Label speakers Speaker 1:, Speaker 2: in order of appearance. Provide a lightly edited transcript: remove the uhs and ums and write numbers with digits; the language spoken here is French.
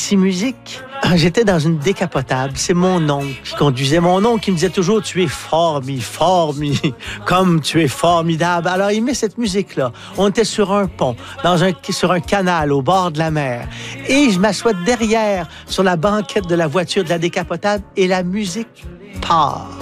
Speaker 1: Maxi Musique. J'étais dans une décapotable. C'est mon oncle qui conduisait. Mon oncle qui me disait toujours, tu es comme tu es formidable. Alors, il met cette musique-là. On était sur un pont, sur un canal au bord de la mer. Et je m'assois derrière, sur la banquette de la voiture de la décapotable, et la musique part.